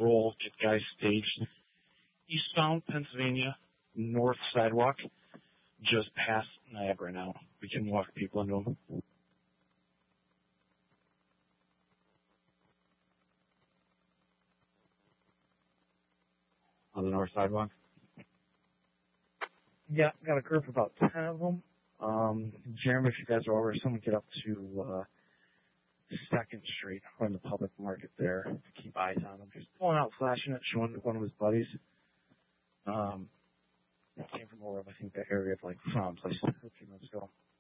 roll, get guys staged. Eastbound Pennsylvania, north sidewalk, just past Niagara now. We can walk people into them. On the north sidewalk? Yeah, got a group of about 10 of them. Jeremy, if you guys are over, someone get up to 2nd Street or in the public market there to keep eyes on them. Just pulling out, flashing it, showing one of his buddies. Came from over, I think, the area of like Front Place a few minutes ago.